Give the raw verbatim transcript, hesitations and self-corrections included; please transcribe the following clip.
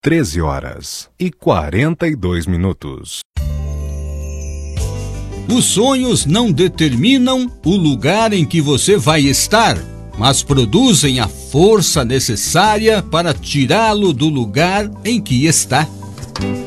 treze horas e quarenta e dois minutos. Os sonhos não determinam o lugar em que você vai estar, mas produzem a força necessária para tirá-lo do lugar em que está.